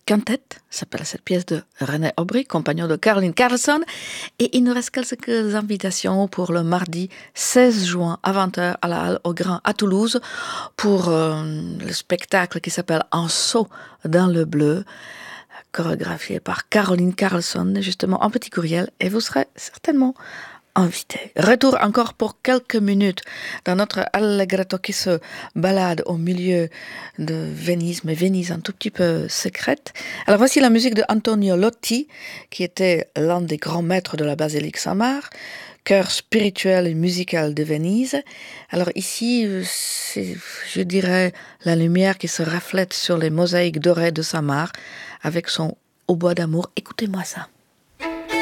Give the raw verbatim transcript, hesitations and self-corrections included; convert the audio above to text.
Quintet, s'appelle cette pièce de René Aubry, compagnon de Caroline Carlson. Et il nous reste quelques invitations pour le mardi seize juin à vingt heures à la Halle au Grain à Toulouse pour euh, le spectacle qui s'appelle Un saut dans le bleu, chorégraphié par Caroline Carlson, justement en petit courriel, et vous serez certainement invité. Retour encore pour quelques minutes dans notre allegretto qui se balade au milieu de Venise, mais Venise un tout petit peu secrète. Alors voici la musique de Antonio Lotti, qui était l'un des grands maîtres de la basilique Saint-Marc, chœur spirituel et musical de Venise. Alors ici, c'est, je dirais, la lumière qui se reflète sur les mosaïques dorées de Saint-Marc avec son hautbois d'amour. Écoutez-moi ça.